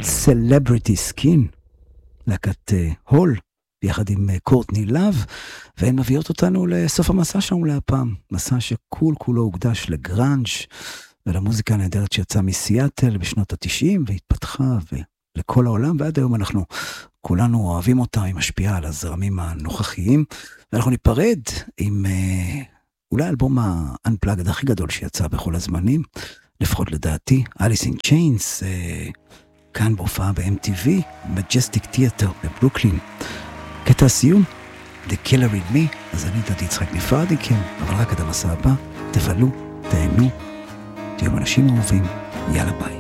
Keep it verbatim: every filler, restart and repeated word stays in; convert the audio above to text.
Celebrity Skin, להקת הול, ביחד עם קורטני לב, והן מביאות אותנו לסוף המסע שלנו להפעם, מסע שכול כולו הוקדש לגרנג' ולמוזיקה הנהדרת שיצאה מסיאטל בשנות ה-תשעים, והתפתחה לכל העולם, ועד היום אנחנו כולנו אוהבים אותה, היא משפיעה על הזרמים הנוכחיים, ואנחנו ניפרד עם אולי האלבום ה-Unplugged הכי גדול שיצא בכל הזמנים, לפחות לדעתי, Alice in Chains, כאן בהופעה ב-אם טי וי, Majestic Theater בברוקלין. קטע הסיום, The Killer in Me, אז אני דדי יצחק נפרד מכם, אבל רק עד המסע הבא, תבלו, תהנו, תהיו אנשים אהובים, יאללה ביי.